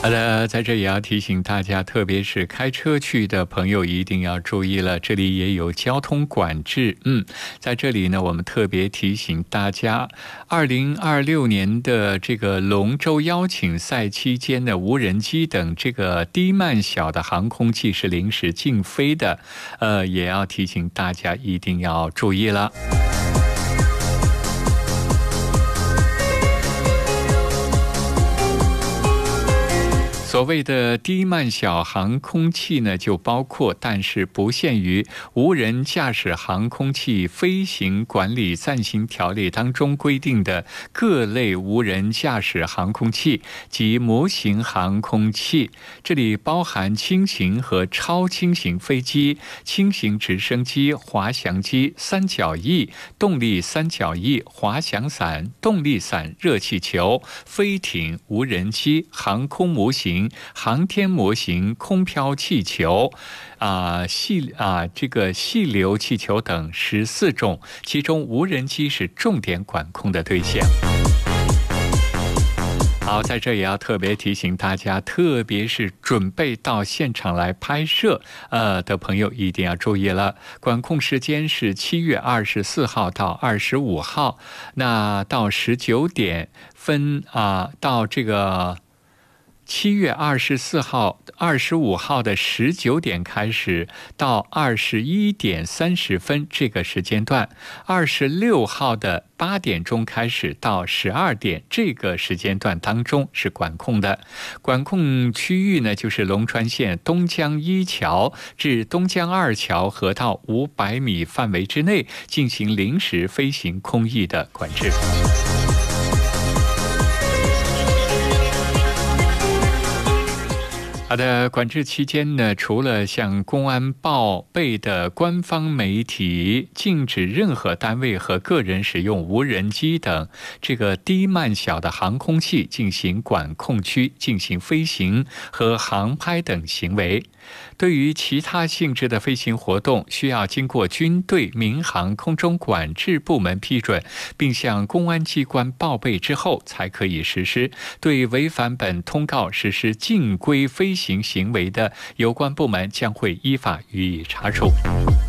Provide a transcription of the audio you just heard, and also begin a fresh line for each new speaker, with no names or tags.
好的，在这也要提醒大家，特别是开车去的朋友一定要注意了，这里也有交通管制。在这里呢，我们特别提醒大家，2026年的这个龙舟邀请赛期间的无人机等这个低慢小的航空器是临时禁飞的，也要提醒大家一定要注意了。所谓的低慢小航空器呢，就包括但是不限于无人驾驶航空器飞行管理暂行条例当中规定的各类无人驾驶航空器及模型航空器，这里包含轻型和超轻型飞机、轻型直升机、滑翔机、三角翼、动力三角翼、滑翔伞、动力伞、热气球、飞艇、无人机、航空模型、航天模型、空飘气球、这个细流气球等14种，其中无人机是重点管控的对象。好，在这也要特别提醒大家，特别是准备到现场来拍摄的朋友一定要注意了。管控时间是7月24号到25号，那到19点到这个7月24号、25号的19点开始到21点30分这个时间段，26号的8点钟开始到12点这个时间段当中是管控的。管控区域呢，就是龙川县东江1桥至东江2桥河道500米范围之内进行临时飞行空域的管制。好的，管制期间呢，除了向公安报备的官方媒体禁止任何单位和个人使用无人机等这个低慢小的航空器进行管控区进行飞行和航拍等行为，对于其他性质的飞行活动，需要经过军队民航空中管制部门批准，并向公安机关报备之后才可以实施。对违反本通告实施禁规飞行行为的有关部门将会依法予以查处。